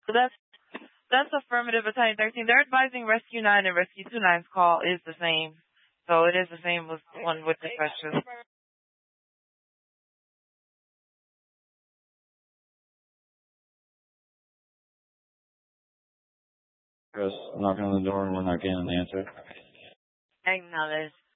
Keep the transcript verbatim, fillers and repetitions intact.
So that's that's affirmative Battalion thirteen. They're advising Rescue nine and Rescue twenty-nine's call is the same. So it is the same with one with the questions. Chris, knocking on the door and we're not getting an answer. Acknowledge.